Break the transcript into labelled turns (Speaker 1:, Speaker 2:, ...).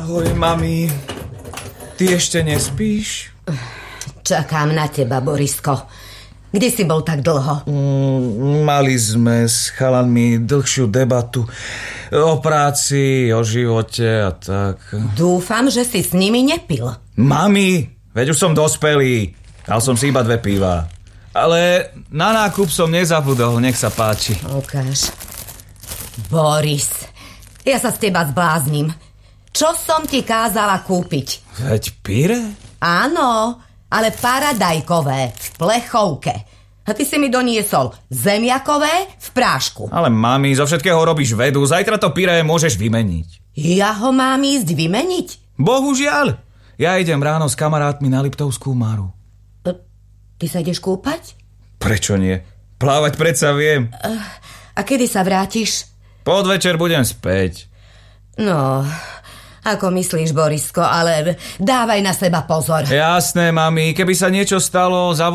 Speaker 1: Ahoj, mami. Ty ešte nespíš?
Speaker 2: Čakám na teba, Borisko. Kde si bol tak dlho?
Speaker 1: Mali sme s chalanmi dlhšiu debatu o práci, o živote a tak.
Speaker 2: Dúfam, že si s nimi nepil.
Speaker 1: Mami, veď už som dospelý. Dal som si iba 2 pivá. Ale na nákup som nezabudol, nech sa páči.
Speaker 2: Ukáž. Boris, ja sa z teba zbláznim. Čo som ti kázala kúpiť?
Speaker 1: Veď pire?
Speaker 2: Áno, ale paradajkové v plechovke. A ty si mi doniesol zemiakové v prášku.
Speaker 1: Ale mami, zo všetkého robíš vedu. Zajtra to pire môžeš vymeniť.
Speaker 2: Ja ho mám ísť vymeniť?
Speaker 1: Bohužiaľ. Ja idem ráno s kamarátmi na Liptovskú Maru.
Speaker 2: Ty sa ideš kúpať?
Speaker 1: Prečo nie? Plávať predsa viem.
Speaker 2: A kedy sa vrátiš?
Speaker 1: Podvečer budem späť.
Speaker 2: No, ako myslíš, Borisko, ale dávaj na seba pozor.
Speaker 1: Jasné, mami, keby sa niečo stalo,